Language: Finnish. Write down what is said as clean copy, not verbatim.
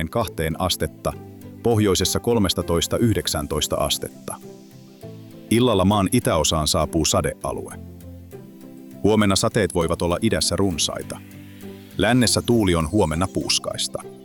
astetta, pohjoisessa 13–19 astetta. Illalla maan itäosaan saapuu sadealue. Huomenna sateet voivat olla idässä runsaita. Lännessä tuuli on huomenna puuskaista.